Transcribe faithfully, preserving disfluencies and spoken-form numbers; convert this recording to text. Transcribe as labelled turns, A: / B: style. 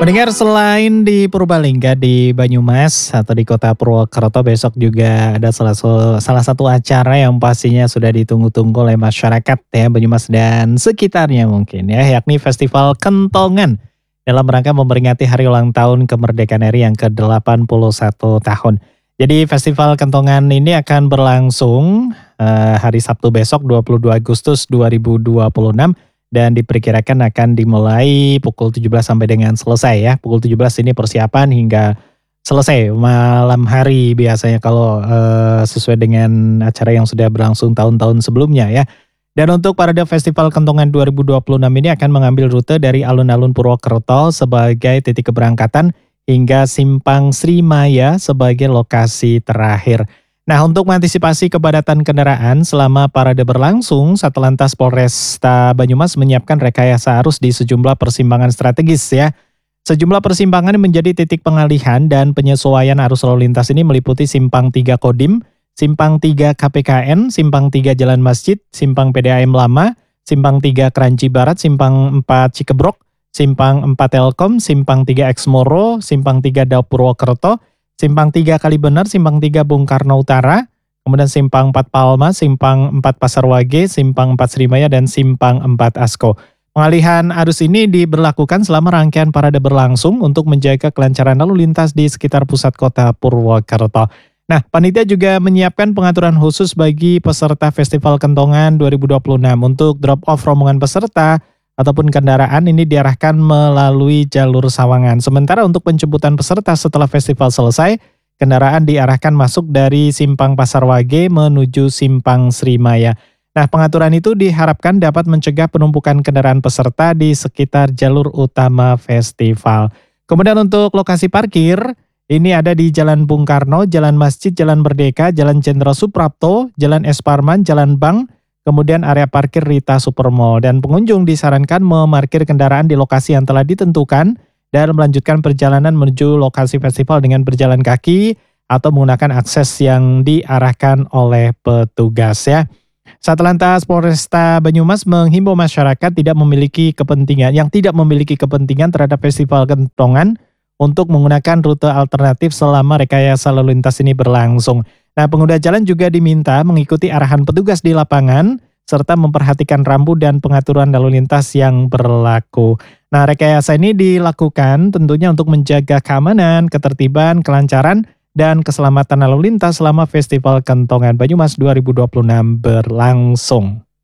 A: Pendengar, selain di Purbalingga di Banyumas atau di Kota Purwokerto, besok juga ada salah, su- salah satu acara yang pastinya sudah ditunggu-tunggu oleh masyarakat ya Banyumas dan sekitarnya mungkin ya, yakni Festival Kentongan dalam rangka memperingati hari ulang tahun kemerdekaan R I yang ke delapan puluh satu tahun. Jadi Festival Kentongan ini akan berlangsung eh, hari Sabtu besok dua puluh dua Agustus dua ribu dua puluh enam dan diperkirakan akan dimulai pukul tujuh belas sampai dengan selesai ya. Pukul tujuh belas ini persiapan hingga selesai malam hari biasanya kalau eh, sesuai dengan acara yang sudah berlangsung tahun-tahun sebelumnya ya. Dan untuk parade Festival Kentongan dua ribu dua puluh enam ini akan mengambil rute dari alun-alun Purwokerto sebagai titik keberangkatan hingga Simpang Srimaya sebagai lokasi terakhir. Nah, untuk mengantisipasi kepadatan kendaraan selama parade berlangsung, Satlantas Polresta Banyumas menyiapkan rekayasa arus di sejumlah persimpangan strategis ya. Sejumlah persimpangan menjadi titik pengalihan dan penyesuaian arus lalu lintas ini meliputi Simpang tiga Kodim, Simpang tiga K P K N, Simpang tiga Jalan Masjid, Simpang P D A M Lama, Simpang tiga Kranji Barat, Simpang empat Cikebrok, Simpang empat Telkom, Simpang tiga Exmoro, Simpang tiga Daup Purwokerto, Simpang tiga Kalibener, Simpang tiga Bung Karno Utara, kemudian Simpang empat Palma, Simpang empat Pasar Wage, Simpang empat Srimaya, dan Simpang empat Asko. Pengalihan arus ini diberlakukan selama rangkaian parade berlangsung untuk menjaga kelancaran lalu lintas di sekitar pusat kota Purwokerto. Nah, panitia juga menyiapkan pengaturan khusus bagi peserta Festival Kentongan dua ribu dua puluh enam untuk drop-off rombongan peserta ataupun kendaraan ini diarahkan melalui jalur Sawangan. Sementara untuk penjemputan peserta setelah festival selesai, kendaraan diarahkan masuk dari Simpang Pasar Wage menuju Simpang Srimaya. Nah, pengaturan itu diharapkan dapat mencegah penumpukan kendaraan peserta di sekitar jalur utama festival. Kemudian untuk lokasi parkir, ini ada di Jalan Bung Karno, Jalan Masjid, Jalan Merdeka, Jalan Jenderal Suprapto, Jalan Es Parman, Jalan Bank, kemudian area parkir Rita Supermall, dan pengunjung disarankan memarkir kendaraan di lokasi yang telah ditentukan dan melanjutkan perjalanan menuju lokasi festival dengan berjalan kaki atau menggunakan akses yang diarahkan oleh petugas ya. Satlantas Polresta Banyumas menghimbau masyarakat tidak memiliki kepentingan yang tidak memiliki kepentingan terhadap Festival Kentongan untuk menggunakan rute alternatif selama rekayasa lalu lintas ini berlangsung. Nah, pengguna jalan juga diminta mengikuti arahan petugas di lapangan serta memperhatikan rambu dan pengaturan lalu lintas yang berlaku. Nah, rekayasa ini dilakukan tentunya untuk menjaga keamanan, ketertiban, kelancaran, dan keselamatan lalu lintas selama Festival Kentongan Banyumas dua ribu dua puluh enam berlangsung.